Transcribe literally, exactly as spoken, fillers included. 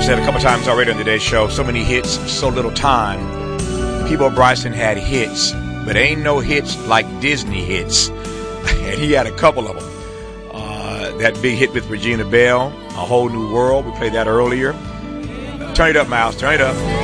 said a couple times already on today's show, so many hits, so little time. Peabo Bryson had hits, but ain't no hits like Disney hits. And he had a couple of them. Uh, that big hit with Regina Belle, A Whole New World. We played that earlier. Turn it up, Miles. Turn it up.